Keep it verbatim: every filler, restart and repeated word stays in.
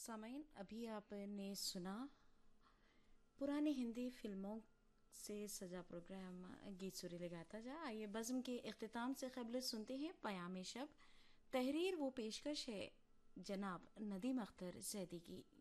सामाइन, अभी आपने सुना पुरानी हिंदी फिल्मों से सजा प्रोग्राम गीत सुरीले गाता जा। आइए बज़्म के इख्तिताम से क़बल सुनते हैं पयाम शब। तहरीर वो पेशकश है जनाब नदीम अख्तर ज़ैदी की।